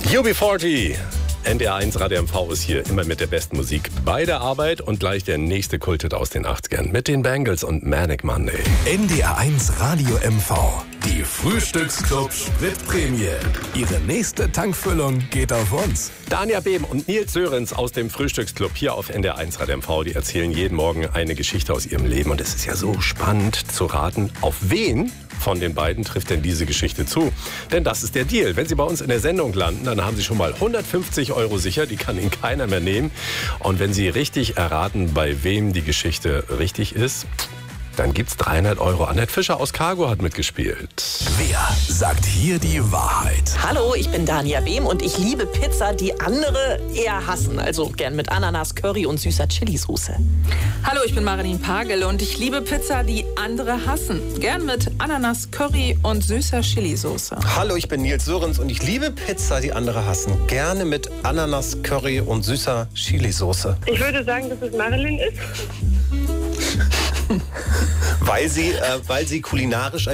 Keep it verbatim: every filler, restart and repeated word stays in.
U B vierzig. N D R eins Radio M V ist hier immer mit der besten Musik bei der Arbeit und gleich der nächste Kulthit aus den achtzigern mit den Bangles und Manic Monday. N D R eins Radio M V, die Frühstücksclub Spritprämie. Ihre nächste Tankfüllung geht auf uns. Dania Behm und Nils Sörenz aus dem Frühstücksclub hier auf N D R eins Radio M V, die erzählen jeden Morgen eine Geschichte aus ihrem Leben und es ist ja so spannend zu raten, auf wen von den beiden trifft denn diese Geschichte zu? Denn das ist der Deal. Wenn Sie bei uns in der Sendung landen, dann haben Sie schon mal hundertfünfzig Euro sicher. Die kann Ihnen keiner mehr nehmen. Und wenn Sie richtig erraten, bei wem die Geschichte richtig ist, dann gibt's dreihundert Euro. Annette Fischer aus Cargo hat mitgespielt. Wer sagt hier die Wahrheit? Hallo, ich bin Dania Behm und ich liebe Pizza, die andere eher hassen. Also gern mit Ananas, Curry und süßer Chilisauce. Hallo, ich bin Marilyn Pagel und ich liebe Pizza, die andere hassen. Gern mit Ananas, Curry und süßer Chilisauce. Hallo, ich bin Nils Sörenz und ich liebe Pizza, die andere hassen. Gerne mit Ananas, Curry und süßer Chilisauce. Ich würde sagen, dass es Marilyn ist. Weil sie, äh, weil sie kulinarisch ein